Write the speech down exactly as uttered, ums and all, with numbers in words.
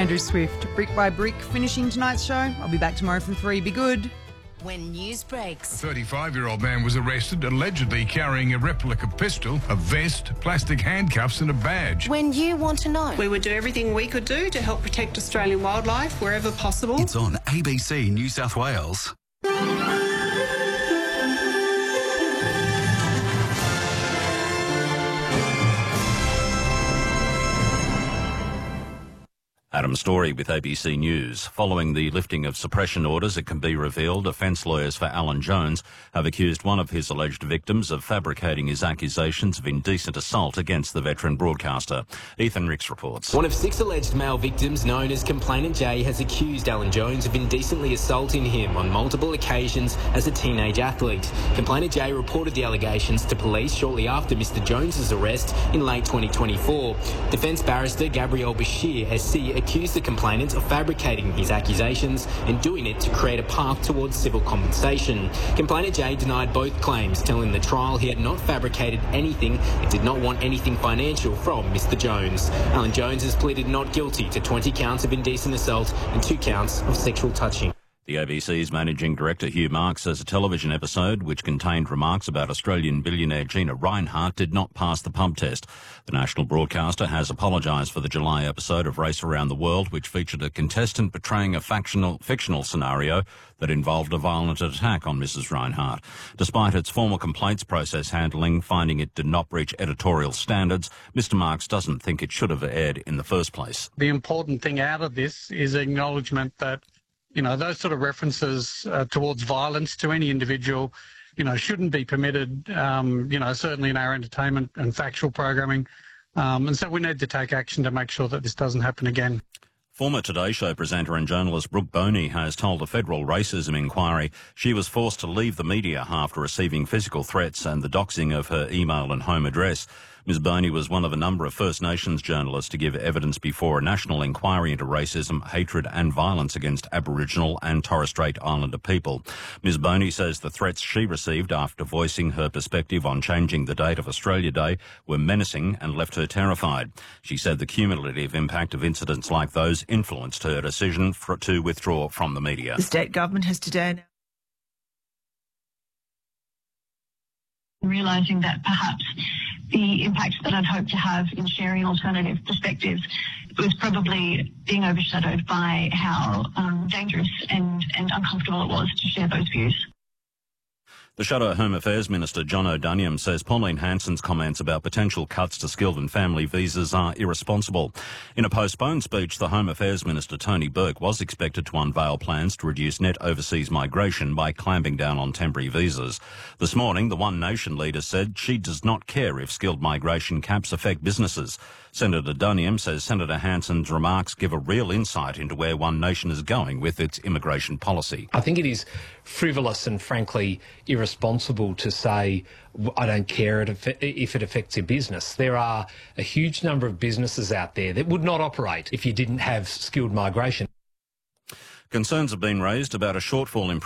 Andrew Swift, Brick by Brick, finishing tonight's show. I'll be back tomorrow from three. Be good. When news breaks. A thirty-five-year-old man was arrested, allegedly carrying a replica pistol, a vest, plastic handcuffs and a badge. When you want to know. We would do everything we could do to help protect Australian wildlife wherever possible. It's on A B C New South Wales. Adam Story with A B C News. Following the lifting of suppression orders, it can be revealed defence lawyers for Alan Jones have accused one of his alleged victims of fabricating his accusations of indecent assault against the veteran broadcaster. Ethan Ricks reports. One of six alleged male victims, known as Complainant J, has accused Alan Jones of indecently assaulting him on multiple occasions as a teenage athlete. Complainant J reported the allegations to police shortly after Mister Jones's arrest in late twenty twenty-four. Defence barrister Gabrielle Bashir S C accused the complainant of fabricating his accusations and doing it to create a path towards civil compensation. Complainant J denied both claims, telling the trial he had not fabricated anything and did not want anything financial from Mister Jones. Alan Jones has pleaded not guilty to twenty counts of indecent assault and two counts of sexual touching. The A B C's managing director Hugh Marks says a television episode which contained remarks about Australian billionaire Gina Rinehart did not pass the pub test. The national broadcaster has apologised for the July episode of Race Around the World, which featured a contestant portraying a factional, fictional scenario that involved a violent attack on Missus Rinehart. Despite its formal complaints process handling finding it did not breach editorial standards, Mister Marks doesn't think it should have aired in the first place. The important thing out of this is acknowledgement that You know, those sort of references uh, towards violence to any individual, you know, shouldn't be permitted, um, you know, certainly in our entertainment and factual programming. Um, and so we need to take action to make sure that this doesn't happen again. Former Today Show presenter and journalist Brooke Boney has told a federal racism inquiry she was forced to leave the media after receiving physical threats and the doxing of her email and home address. Miz Boney was one of a number of First Nations journalists to give evidence before a national inquiry into racism, hatred and violence against Aboriginal and Torres Strait Islander people. Miz Boney says the threats she received after voicing her perspective on changing the date of Australia Day were menacing and left her terrified. She said the cumulative impact of incidents like those influenced her decision for, to withdraw from the media. The state government has today realising that perhaps the impact that I'd hoped to have in sharing alternative perspectives was probably being overshadowed by how um, dangerous and, and uncomfortable it was to share those views. The Shadow Home Affairs Minister John O'Daniam says Pauline Hanson's comments about potential cuts to skilled and family visas are irresponsible. In a postponed speech, the Home Affairs Minister Tony Burke was expected to unveil plans to reduce net overseas migration by clamping down on temporary visas. This morning, the One Nation leader said she does not care if skilled migration caps affect businesses. Senator Duniam says Senator Hanson's remarks give a real insight into where One Nation is going with its immigration policy. I think it is frivolous and frankly irresponsible to say, I don't care if it affects your business. There are a huge number of businesses out there that would not operate if you didn't have skilled migration. Concerns have been raised about a shortfall in